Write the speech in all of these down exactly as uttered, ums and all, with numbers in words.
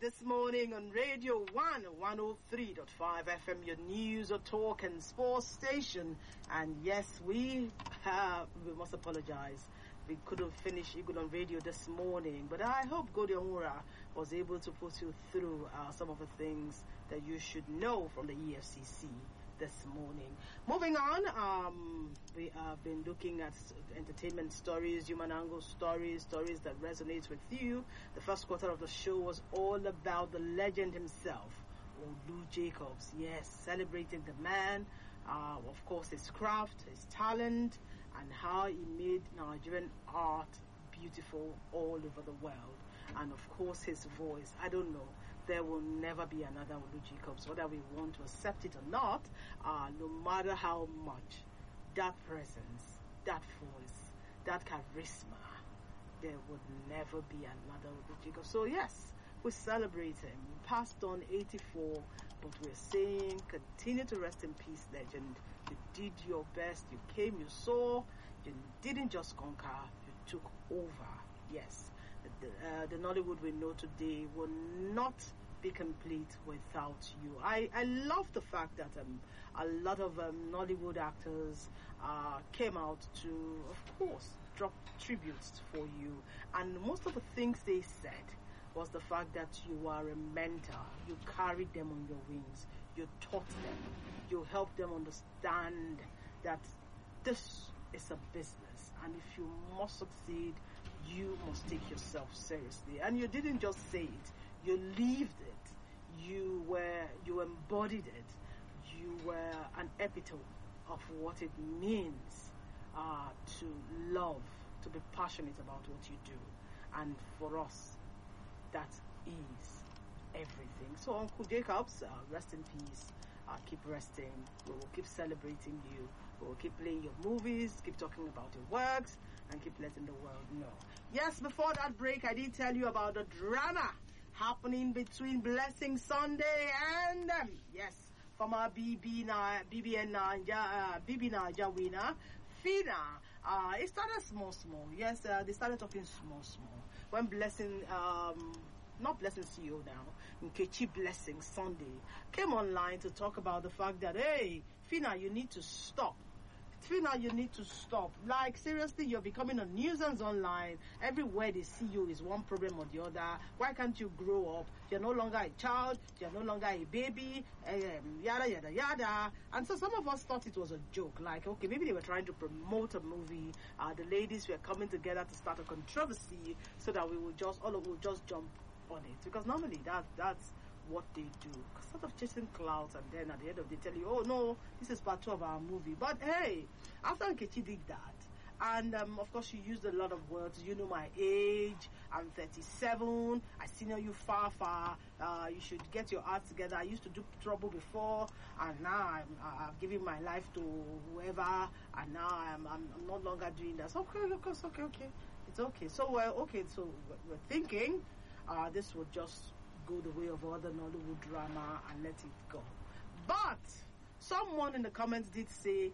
this morning on Radio one, one oh three point five F M, your news or talk and sports station. And yes, we have, we must apologize. We couldn't finish Eagle on Radio this morning, but I hope Godi Omura was able to put you through uh, some of the things that you should know from the E F C C this morning. Moving on, um, we have been looking at entertainment stories, human angle stories, stories that resonate with you. The first quarter of the show was all about the legend himself, Olu Jacobs. Yes, celebrating the man, uh, of course, his craft, his talent, and how he made Nigerian art beautiful all over the world. And of course, his voice. I don't know. There will never be another Olu Jacobs, whether we want to accept it or not. Uh, no matter how much, that presence, that voice, that charisma, there would never be another Olu Jacobs. So yes, we celebrate him. He passed on eighty-four, but we're saying continue to rest in peace, legend. You did your best. You came, you saw. You didn't just conquer. You took over. Yes. The, uh, the Nollywood we know today will not be complete without you. I, I love the fact that um, a lot of um, Nollywood actors uh, came out to, of course, drop tributes for you. And most of the things they said was the fact that you are a mentor. You carried them on your wings. You taught them. You helped them understand that this is a business, and if you must succeed, you must take yourself seriously. And you didn't just say it, you lived it. You were, you embodied it. You were an epitome of what it means uh, to love, to be passionate about what you do. And for us, that is everything. So Uncle Jacobs, uh, rest in peace. Uh, keep resting. We will keep celebrating you. We will keep playing your movies, keep talking about your works, and keep letting the world know. Yes, before that break, I did tell you about the drama happening between Blessing Sunday and, um, yes, former B B N, B B N Naija, uh, B B Naija winner, Fina. Uh, it started small, small. Yes, uh, they started talking small, small. When Blessing, um, not Blessing C E O now, Nkechi Blessing Sunday came online to talk about the fact that, hey, Fina, you need to stop. Fina, you need to stop. Like, seriously, you're becoming a nuisance online. Everywhere they see you is one problem or the other. Why can't you grow up? You're no longer a child. You're no longer a baby. Um, yada, yada, yada. And so some of us thought it was a joke. Like, okay, maybe they were trying to promote a movie. Uh, the ladies were coming together to start a controversy so that we would just, all of us would just jump on it. Because normally that that's what they do, sort of chasing clouds, and then at the end of the day tell you, oh no, this is part two of our movie. But hey, after Nkechi did that, and um, of course she used a lot of words, you know my age, I'm thirty-seven, I senior you far far, uh, you should get your act together, I used to do trouble before, and now I'm, I'm giving my life to whoever, and now I'm, I'm, I'm no longer doing that. So okay, of course, okay, okay, it's okay. So we're okay, so we're thinking uh, this would just go the way of other Nollywood drama and let it go. But someone in the comments did say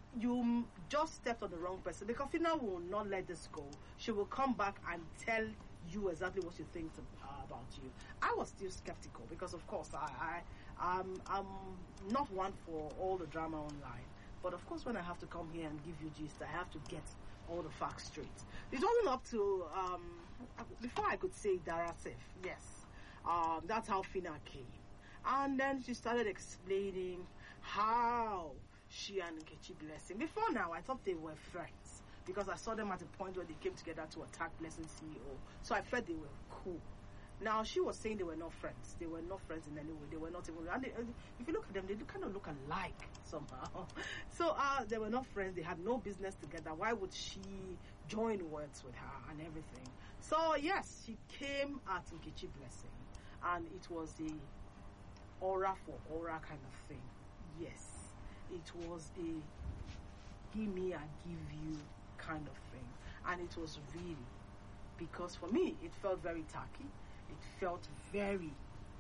you just stepped on the wrong person, because Fina will not let this go. She will come back and tell you exactly what she thinks uh, about you. I was still skeptical because, of course, I, I um, I'm not one for all the drama online. But of course, when I have to come here and give you gist, I have to get all the facts straight. It wasn't up to um, before I could say Darasef. Yes. Um, that's how Fina came. And then she started explaining how she and Nkechi Blessing, before now, I thought they were friends, because I saw them at a point where they came together to attack Blessing C E O. So I felt they were cool. Now, she was saying they were not friends. They were not friends in any way. They were not even... And they, if you look at them, they do kind of look alike somehow. So uh, they were not friends. They had no business together. Why would she join words with her and everything? So, yes, she came at Nkechi Blessing. And it was a aura for aura kind of thing. Yes, it was a give me and give you kind of thing. And it was really, because for me, it felt very tacky. It felt very,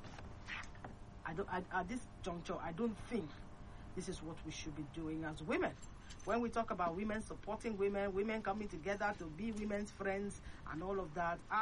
I don't, I, at this juncture, I don't think this is what we should be doing as women. When we talk about women supporting women, women coming together to be women's friends and all of that,